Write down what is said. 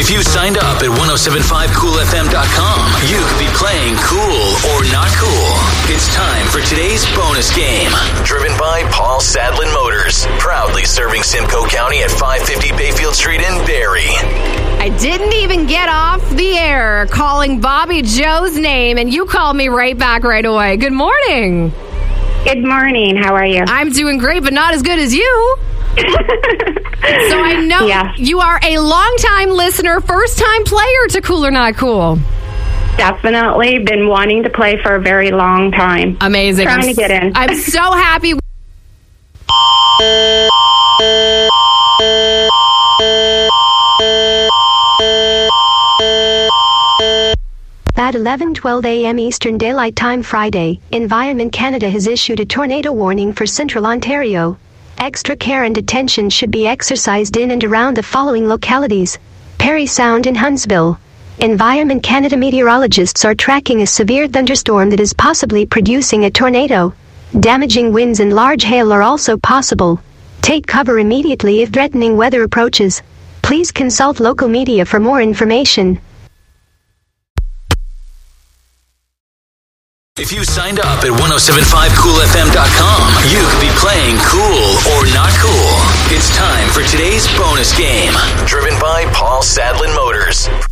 If you signed up at 1075coolfm.com, you could be playing Cool or Not Cool. It's time for today's bonus game. Driven by Paul Sadlin Motors. Proudly serving Simcoe County at 550 Bayfield Street in Barrie. I didn't even get off the air calling Bobby Joe's name, and you called me right back right away. Good morning. Good morning. How are you? I'm doing great, but not as good as you. So I know you are a long-time listener, first-time player to Cool or Not Cool. Definitely been wanting to play for a very long time. Amazing. Trying to get in. I'm so happy. At 11:12 a.m. Eastern Daylight Time Friday, Environment Canada has issued a tornado warning for Central Ontario. Extra care and attention should be exercised in and around the following localities: Parry Sound in Huntsville. Environment Canada meteorologists are tracking a severe thunderstorm that is possibly producing a tornado. Damaging winds and large hail are also possible. Take cover immediately if threatening weather approaches. Please consult local media for more information. If you signed up at 1075coolfm.com, you could be playing Cool or Not Cool. It's time for today's bonus game. Driven by Paul Sadlin Motors.